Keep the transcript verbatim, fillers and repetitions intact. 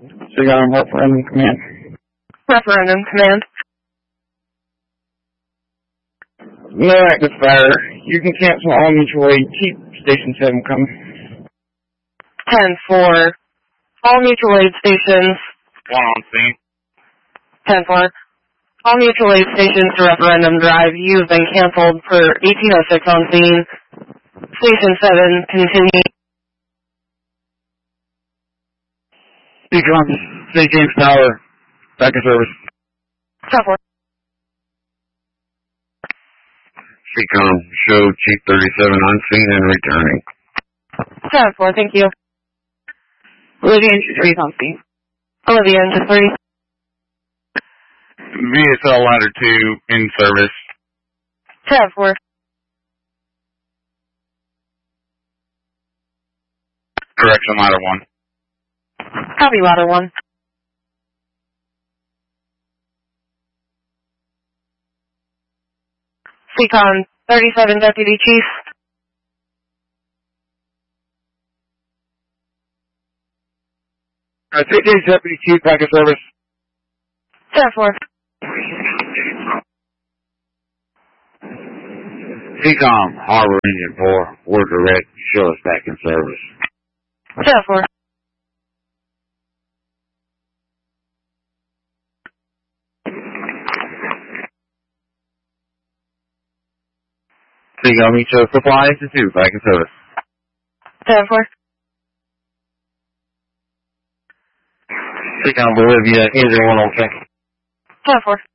So you got on referendum command. Referendum command. No active fire. You can cancel all mutual aid. Keep Station seven coming. ten four. All mutual aid stations. One on scene. ten four. All mutual aid stations to referendum drive. You've been canceled for eighteen oh six on scene. Station seven, continue. Beacon, Saint James Tower. Back in service. ten four. Seacom, show Chief thirty-seven on scene and returning. ten four, thank you. Olivia Engine three is on scene. Olivia Engine three. V S L Ladder two in service. ten four. Correction, Ladder one. Copy, Ladder one. Seacom, thirty-seven Deputy Chief. Uh, Saint James Deputy Chief, back in service. ten four. Seacom, Harbor Engine four, we're direct, show us back in service. ten four. Seacom, each of Supply Institute, back in service. ten four. Seacom, Bolivia, engine one on check. ten four.